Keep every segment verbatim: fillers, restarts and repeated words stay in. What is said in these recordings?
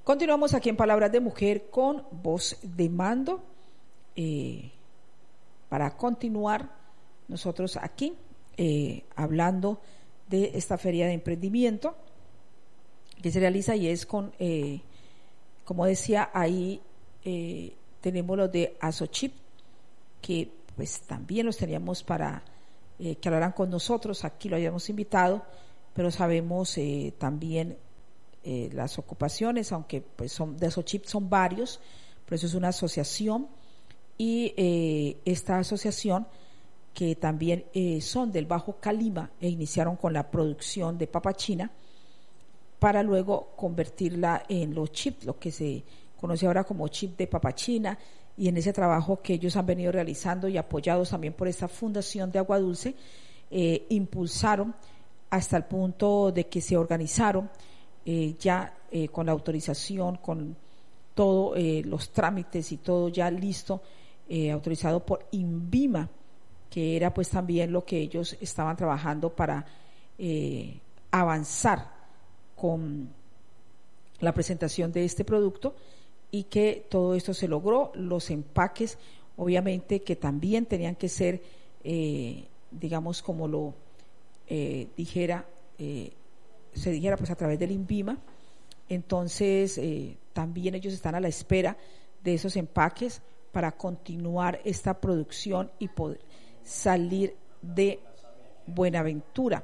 Continuamos aquí en Palabras de Mujer con Voz de Mando. Eh, para continuar nosotros aquí eh, hablando de esta feria de emprendimiento que se realiza y es con, eh, como decía, ahí eh, tenemos los de Asochip, que pues también los teníamos para eh, que hablaran con nosotros, aquí lo habíamos invitado, pero sabemos eh, también eh, las ocupaciones, aunque pues son de Asochip son varios, pero eso es una asociación y eh, esta asociación que también eh, son del Bajo Calima e iniciaron con la producción de papa china para luego convertirla en los chips, lo que se conoce ahora como chip de papa china, y en ese trabajo que ellos han venido realizando y apoyados también por esta fundación de Agua Dulce, eh, impulsaron hasta el punto de que se organizaron eh, ya eh, con la autorización, con todos eh, los trámites y todo ya listo, eh, autorizado por INVIMA, que era pues también lo que ellos estaban trabajando para eh, avanzar con la presentación de este producto, y que todo esto se logró. Los empaques obviamente que también tenían que ser eh, digamos como lo eh, dijera eh, se dijera pues a través del INVIMA. Entonces eh, también ellos están a la espera de esos empaques para continuar esta producción y poder salir de Buenaventura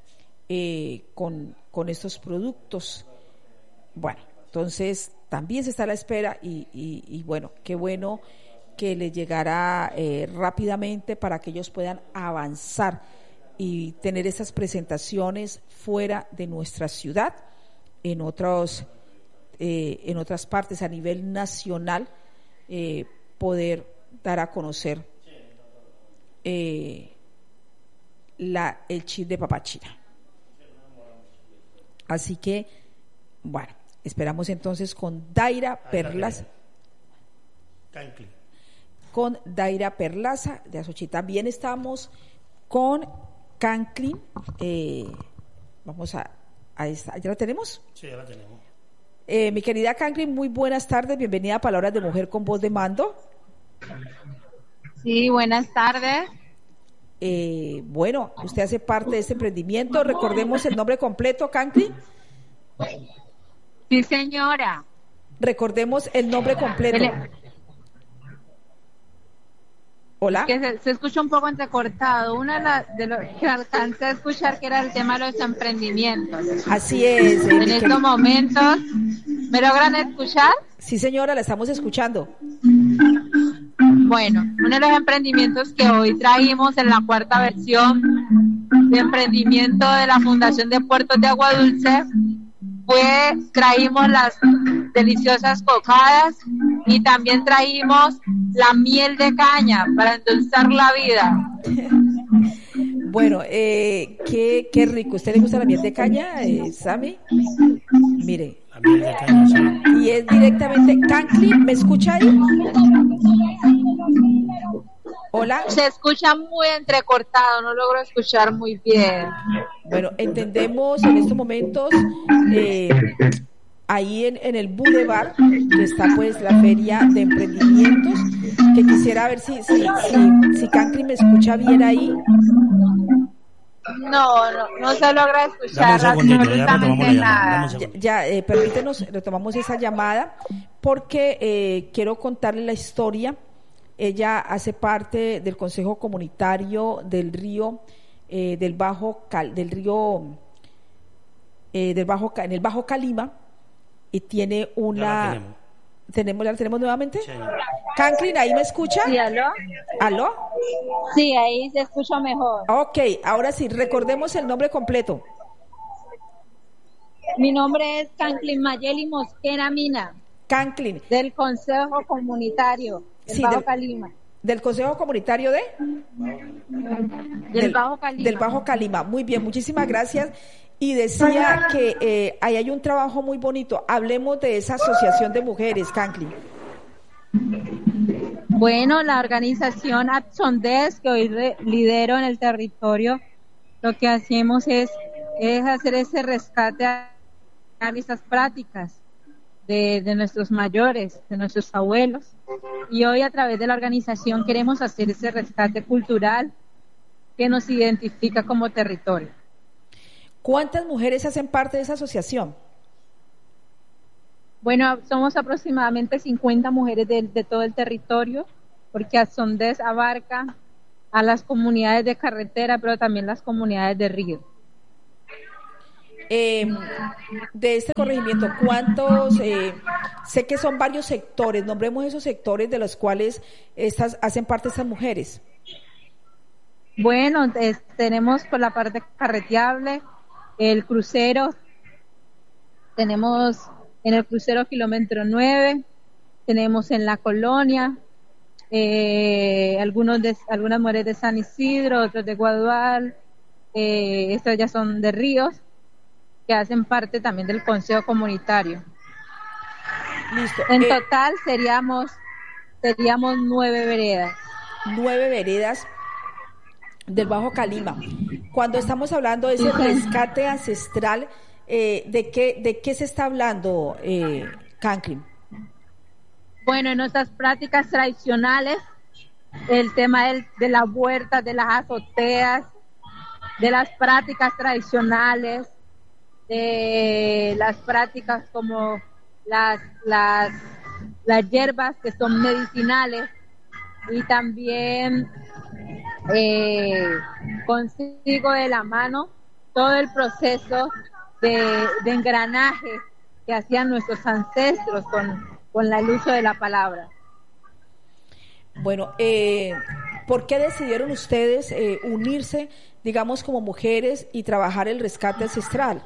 eh, con, con estos productos. Bueno, entonces también se está a la espera y, y, y bueno, qué bueno que les llegará eh, rápidamente para que ellos puedan avanzar y tener esas presentaciones fuera de nuestra ciudad, en otros eh, en otras partes a nivel nacional, eh, poder dar a conocer eh, la, el chip de papa china. Así que, bueno, esperamos entonces con Daira Perlaza, con Daira Perlaza de Asochip. También estamos con Canclin. Eh, vamos a, a esta, ¿ya la tenemos? Sí, ya la tenemos. Eh, mi querida Canclin, muy buenas tardes, bienvenida a Palabras de Mujer con Voz de Mando. Sí, buenas tardes. Eh, bueno, usted hace parte de este emprendimiento. Recordemos el nombre completo, Canclin. Sí, señora. Recordemos el nombre completo. Dele. Hola. Que se, se escucha un poco entrecortado. Una de, la, de lo que alcancé a escuchar que era el tema de los emprendimientos. Así es. Eh, en estos querido. momentos, ¿me logran escuchar? Sí, señora, la estamos escuchando. Bueno, uno de los emprendimientos que hoy traímos en la cuarta versión de emprendimiento de la Fundación de Puertos de Agua Dulce fue, traímos las deliciosas cocadas y también traímos la miel de caña para endulzar la vida. Bueno, eh, qué, qué rico. ¿Usted le gusta la miel de caña, eh, Sammy? Mire. La miel de caña, sí. Y es directamente, Canclin, ¿me escucha ahí? Hola. Se escucha muy entrecortado, no logro escuchar muy bien. Bueno, entendemos en estos momentos eh, ahí en, en el Boulevard, que está pues la feria de emprendimientos, que quisiera ver si si si, si Canclin me escucha bien ahí. No, no, no se logra escuchar absolutamente nada. Ya, ya eh, permítenos, retomamos esa llamada porque eh, quiero contarle la historia. Ella hace parte del Consejo Comunitario del Río, eh, del Bajo Cal, del Río, eh, del Bajo, en el Bajo Calima, y tiene una. Ya la tenemos. ¿Tenemos, ¿Ya la tenemos nuevamente? Sí. Canclin, ¿ahí me escucha? Sí, ¿aló? ¿Aló? Sí, ahí se escucha mejor. Ok, ahora sí, recordemos el nombre completo. Mi nombre es Canclin Mayeli Mosquera Mina. Canclin. Del Consejo Comunitario del Sí, Bajo del, Calima. ¿Del Consejo Comunitario de? Del, del Bajo Calima. Del Bajo Calima. Muy bien, muchísimas gracias. Y decía que eh, ahí hay un trabajo muy bonito. Hablemos de esa asociación de mujeres, Canclin. Bueno, la organización Atsondes, que hoy re- lidero en el territorio, lo que hacemos es, es hacer ese rescate a estas prácticas de, de nuestros mayores, de nuestros abuelos. Y hoy a través de la organización queremos hacer ese rescate cultural que nos identifica como territorio. ¿Cuántas mujeres hacen parte de esa asociación? Bueno, somos aproximadamente cincuenta mujeres de, de todo el territorio, porque Azondez abarca a las comunidades de carretera, pero también las comunidades de río. Eh, de este corregimiento, ¿cuántos? Eh, sé que son varios sectores, nombremos esos sectores de los cuales estas hacen parte estas mujeres. Bueno, es, tenemos por la parte carreteable, el crucero, tenemos en el crucero kilómetro nueve, tenemos en la colonia, eh, algunos de, algunas mujeres de San Isidro, otros de Guadual, eh, estos ya son de Ríos, que hacen parte también del consejo comunitario. Listo. En eh, total seríamos seríamos nueve veredas. Nueve veredas del Bajo Calima. Cuando estamos hablando de ese rescate ancestral, eh, ¿de qué de qué se está hablando, eh, Canclin? Bueno, en nuestras prácticas tradicionales, el tema del, de las huertas, de las azoteas, de las prácticas tradicionales, de las prácticas como las, las, las hierbas que son medicinales, y también eh, consigo de la mano todo el proceso de, de engranaje que hacían nuestros ancestros con, con el uso de la palabra. Bueno, eh, ¿por qué decidieron ustedes eh, unirse, digamos, como mujeres y trabajar el rescate ancestral?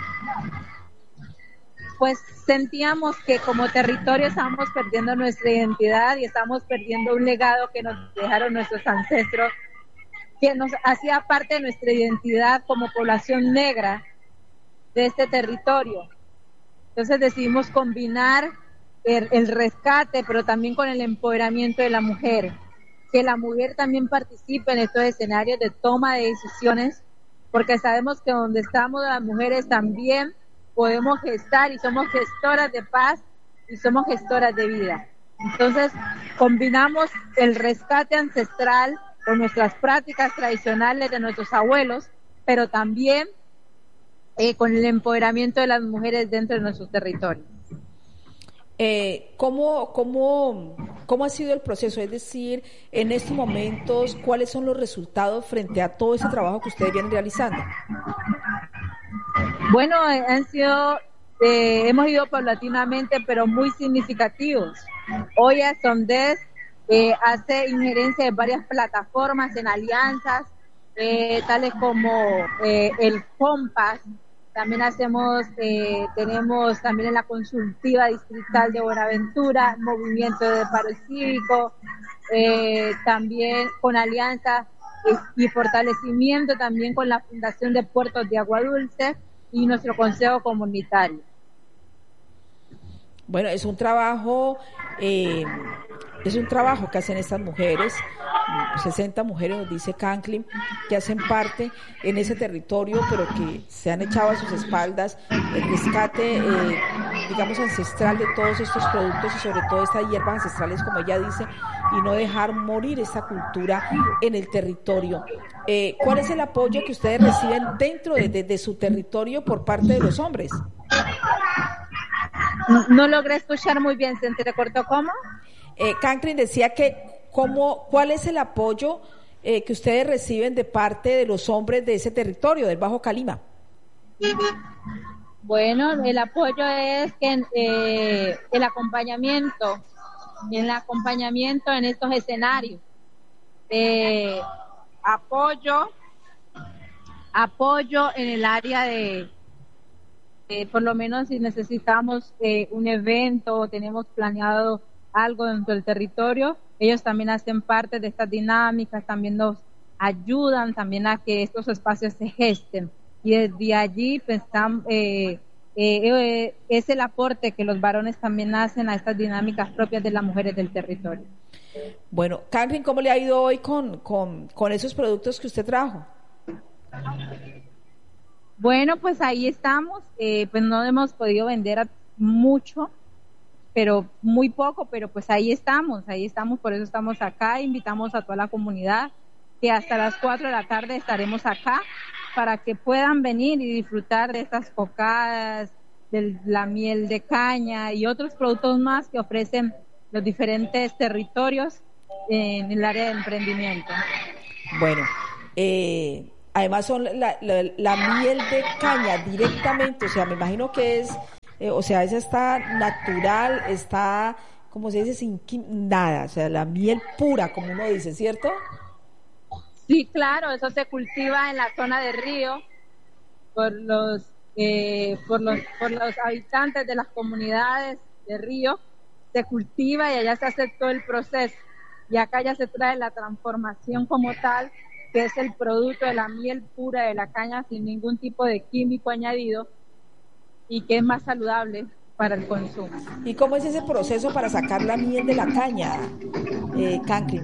Pues sentíamos que como territorio estábamos perdiendo nuestra identidad y estábamos perdiendo un legado que nos dejaron nuestros ancestros, que nos hacía parte de nuestra identidad como población negra de este territorio. Entonces decidimos combinar el, el rescate, pero también con el empoderamiento de la mujer, que la mujer también participe en estos escenarios de toma de decisiones, porque sabemos que donde estamos las mujeres también podemos gestar y somos gestoras de paz y somos gestoras de vida. Entonces combinamos el rescate ancestral con nuestras prácticas tradicionales de nuestros abuelos, pero también eh, con el empoderamiento de las mujeres dentro de nuestros territorios. Eh, ¿cómo, cómo, ¿Cómo ha sido el proceso? Es decir, en estos momentos, ¿cuáles son los resultados frente a todo ese trabajo que ustedes vienen realizando? Bueno, han sido, eh, hemos ido paulatinamente, pero muy significativos. Hoy Azondez eh, hace injerencia en varias plataformas, en alianzas, eh, tales como eh, el Compass. También hacemos, eh, tenemos también en la consultiva distrital de Buenaventura, movimiento de paro cívico, eh, también con alianza y, y fortalecimiento también con la Fundación de Puertos de Agua Dulce y nuestro consejo comunitario. Bueno, es un trabajo, eh, es un trabajo que hacen estas mujeres, sesenta mujeres, nos dice Canclin, que hacen parte en ese territorio, pero que se han echado a sus espaldas el rescate, eh, digamos, ancestral de todos estos productos y sobre todo estas hierbas ancestrales, como ella dice, y no dejar morir esta cultura en el territorio. Eh, ¿Cuál es el apoyo que ustedes reciben dentro de, de, de su territorio por parte de los hombres? No, no logré escuchar muy bien, ¿se entrecortó cómo? Eh, Canclin decía que cómo, ¿cuál es el apoyo eh, que ustedes reciben de parte de los hombres de ese territorio, del Bajo Calima? Bueno, el apoyo es que eh, el acompañamiento, el acompañamiento en estos escenarios, eh, apoyo, apoyo en el área de Eh, por lo menos si necesitamos eh, un evento o tenemos planeado algo dentro del territorio, ellos también hacen parte de estas dinámicas, también nos ayudan también a que estos espacios se gesten, y desde allí pensamos, eh, eh, eh, es el aporte que los varones también hacen a estas dinámicas propias de las mujeres del territorio. Bueno, Canclin, ¿cómo le ha ido hoy con, con, con esos productos que usted trajo? Bueno, pues ahí estamos, eh, pues no hemos podido vender mucho pero muy poco, pero pues ahí estamos, ahí estamos, por eso estamos acá, invitamos a toda la comunidad que hasta las cuatro de la tarde estaremos acá para que puedan venir y disfrutar de estas cocadas, de la miel de caña y otros productos más que ofrecen los diferentes territorios en el área de emprendimiento. Bueno, eh, además son la, la, la miel de caña directamente, o sea, me imagino que es, eh, o sea, esa está natural, está, como se dice, sin nada, o sea, la miel pura, como uno dice, ¿cierto? Sí, claro, eso se cultiva en la zona de Río por los eh, por los por los habitantes de las comunidades de Río, se cultiva y allá se hace todo el proceso. Y acá ya se trae la transformación como tal, que es el producto de la miel pura de la caña sin ningún tipo de químico añadido y que es más saludable para el consumo. ¿Y cómo es ese proceso para sacar la miel de la caña, eh, Canclin?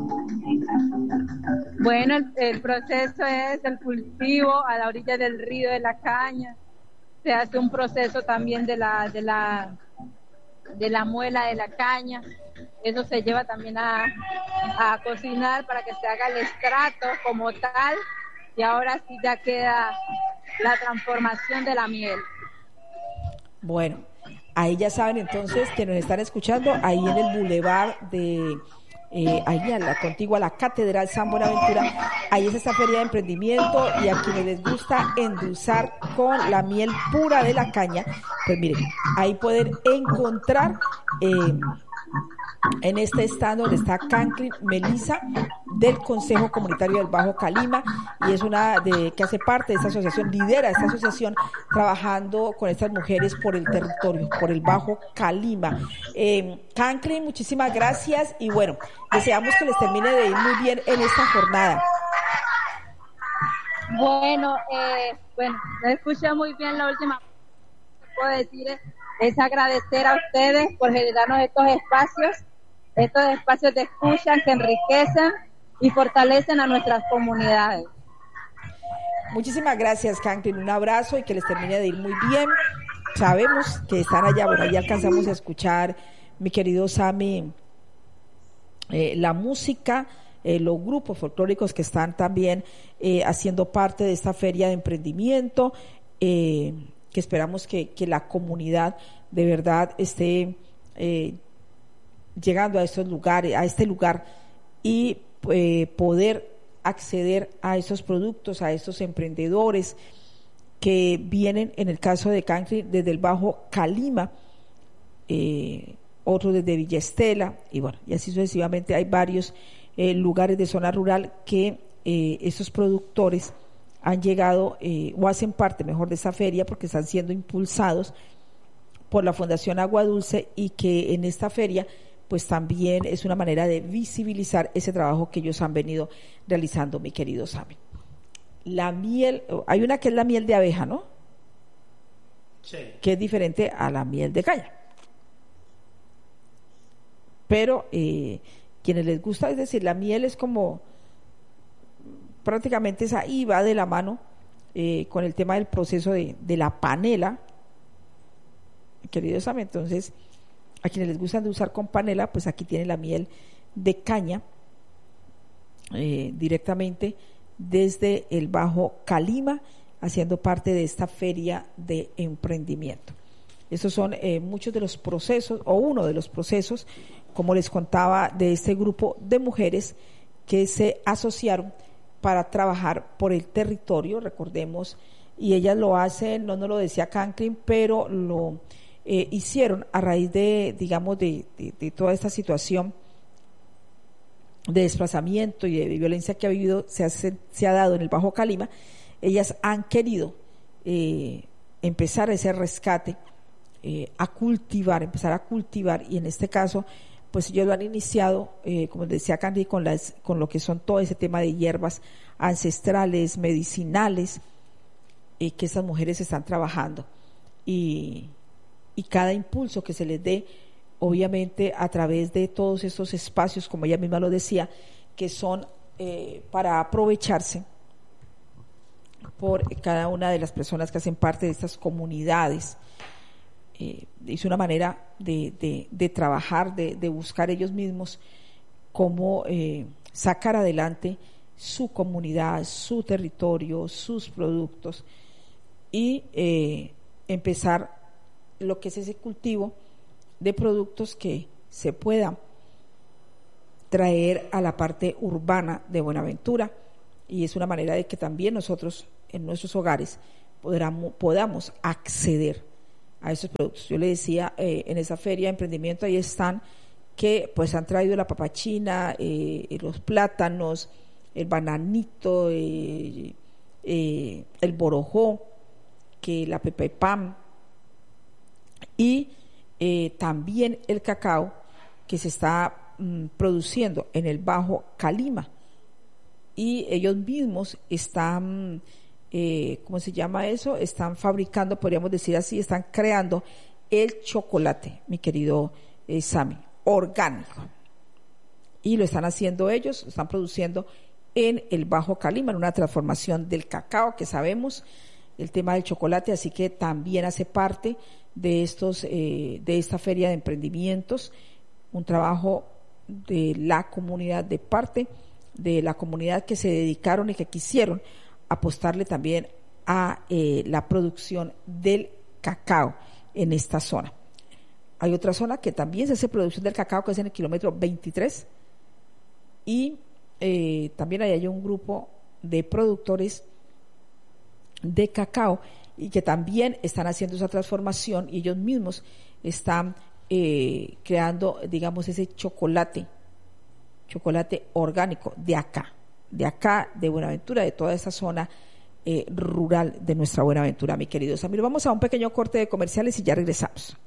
Bueno, el, el proceso es el cultivo a la orilla del río de la caña. Se hace un proceso también de la de la de la muela de la caña. Eso se lleva también a, a cocinar para que se haga el extracto como tal y ahora sí ya queda la transformación de la miel. Bueno, ahí ya saben entonces que nos están escuchando ahí en el bulevar de eh, ahí a la contigua a la Catedral San Buenaventura. Ahí es esta feria de emprendimiento y a quienes les gusta endulzar con la miel pura de la caña, pues miren, ahí pueden encontrar eh, en este stand donde está Canclin Melissa del Consejo Comunitario del Bajo Calima, y es una de que hace parte de esta asociación, lidera esta asociación trabajando con estas mujeres por el territorio, por el Bajo Calima. Eh, Canclin, muchísimas gracias y bueno, deseamos que les termine de ir muy bien en esta jornada. Bueno, eh, bueno, me escuché muy bien la última que puedo decir es, es agradecer a ustedes por generarnos estos espacios, estos espacios de escucha que enriquecen y fortalecen a nuestras comunidades. Muchísimas gracias, Canclin, un abrazo y que les termine de ir muy bien. Sabemos que están allá, bueno, ya alcanzamos a escuchar, mi querido Sammy, eh, la música, eh, los grupos folclóricos que están también eh, haciendo parte de esta feria de emprendimiento, eh, que esperamos que, que la comunidad de verdad esté eh, llegando a estos lugares, a este lugar y eh, poder acceder a estos productos, a estos emprendedores que vienen, en el caso de Canclin, desde el Bajo Calima, eh, otros desde Villa Estela, y bueno, y así sucesivamente hay varios eh, lugares de zona rural que eh, estos productores han llegado eh, o hacen parte mejor de esa feria porque están siendo impulsados por la Fundación Agua Dulce, y que en esta feria pues también es una manera de visibilizar ese trabajo que ellos han venido realizando, mi querido Sammy. La miel, hay una que es la miel de abeja, ¿no? Sí. Que es diferente a la miel de caña. Pero eh, quienes les gusta, es decir, la miel es como prácticamente esa ahí va de la mano eh, con el tema del proceso de, de la panela, querido Sammy. Entonces, a quienes les gusta de usar con panela, pues aquí tiene la miel de caña eh, directamente desde el Bajo Calima, haciendo parte de esta feria de emprendimiento. Estos son eh, muchos de los procesos, o uno de los procesos, como les contaba, de este grupo de mujeres que se asociaron para trabajar por el territorio, recordemos, y ellas lo hacen, no nos lo decía Canclin, pero lo eh, hicieron a raíz de, digamos, de, de, de toda esta situación de desplazamiento y de violencia que ha vivido, se ha, se ha dado en el Bajo Calima. Ellas han querido eh, empezar ese rescate, eh, a cultivar, empezar a cultivar, y en este caso, pues ellos lo han iniciado, eh, como decía Candy, con, las, con lo que son todo ese tema de hierbas ancestrales, medicinales, eh, que esas mujeres están trabajando, y, y cada impulso que se les dé, obviamente a través de todos estos espacios, como ella misma lo decía, que son eh, para aprovecharse por cada una de las personas que hacen parte de estas comunidades, eh, es una manera de, de, de trabajar, de, de buscar ellos mismos cómo eh, sacar adelante su comunidad, su territorio, sus productos y eh, empezar lo que es ese cultivo de productos que se puedan traer a la parte urbana de Buenaventura, y es una manera de que también nosotros en nuestros hogares podamos, podamos acceder a esos productos. Yo le decía, eh, en esa feria de emprendimiento ahí están que pues han traído la papachina, eh, los plátanos, el bananito, eh, eh, el borojó, que la pepa y pan, y eh, también el cacao que se está mm, produciendo en el Bajo Calima, y ellos mismos están, eh, ¿cómo se llama eso? Están fabricando, podríamos decir así, están creando el chocolate, mi querido eh, Sammy, orgánico, y lo están haciendo ellos, lo están produciendo en el Bajo Calima, en una transformación del cacao, que sabemos el tema del chocolate, así que también hace parte de estos eh, de esta feria de emprendimientos, un trabajo de la comunidad, de parte de la comunidad que se dedicaron y que quisieron apostarle también a eh, la producción del cacao en esta zona. Hay otra zona que también se hace producción del cacao, que es en el kilómetro veintitrés, y eh, también ahí hay un grupo de productores de cacao y que también están haciendo esa transformación, y ellos mismos están eh, creando, digamos, ese chocolate, chocolate orgánico de acá, de acá, de Buenaventura, de toda esa zona eh, rural de nuestra Buenaventura, mi querido Samir. Vamos a un pequeño corte de comerciales y ya regresamos.